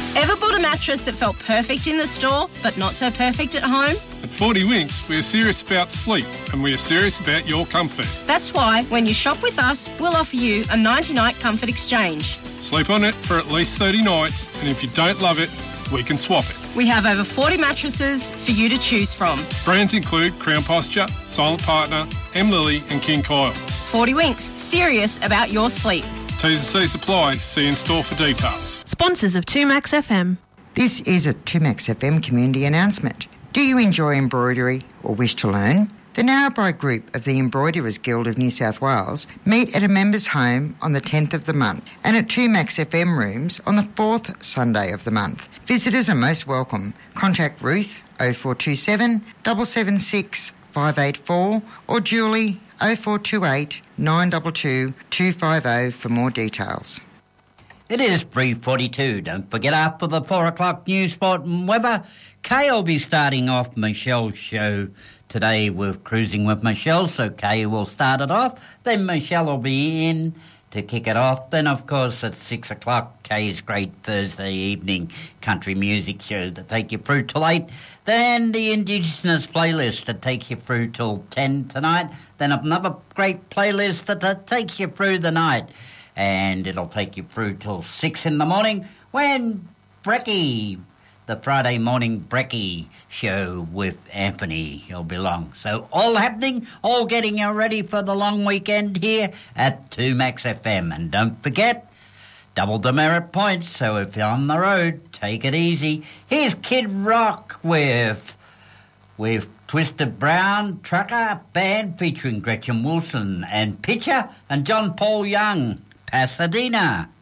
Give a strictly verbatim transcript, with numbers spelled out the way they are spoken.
Ever bought a mattress that felt perfect in the store, but not so perfect at home? At forty Winks, we are serious about sleep and we are serious about your comfort. That's why, when you shop with us, we'll offer you a ninety-night comfort exchange. Sleep on it for at least thirty nights, and if you don't love it, we can swap it. We have over forty mattresses for you to choose from. Brands include Crown Posture, Silent Partner, M. Lily and King Coil. forty Winks, serious about your sleep. T's and C's apply. See in store for details. Sponsors of two Max F M. This is a two Max F M community announcement. Do you enjoy embroidery or wish to learn? The Narrabri Group of the Embroiderers Guild of New South Wales meet at a members' home on the tenth of the month and at two Max F M rooms on the fourth Sunday of the month. Visitors are most welcome. Contact Ruth oh four two seven, seven seven six, five eight four or Julie oh four two eight, nine two two, two five oh for more details. It is three forty-two. Don't forget, after the four o'clock news, sport and weather, Kay will be starting off Michelle's show today with Cruising with Michelle. So Kay will start it off. Then Michelle will be in to kick it off. Then, of course, at six o'clock, Kay's great Thursday evening country music show to take you through till eight. Then the Indigenous playlist to take you through till ten tonight. Then another great playlist to, to take you through the night. And it'll take you through till six in the morning when Brecky, the Friday morning Brecky show with Anthony will be along. So all happening, all getting you ready for the long weekend here at two Max F M. And don't forget, double demerit points, so if you're on the road, take it easy. Here's Kid Rock with, with Twisted Brown Trucker Band featuring Gretchen Wilson and Pitcher and John Paul Young. Pasadena.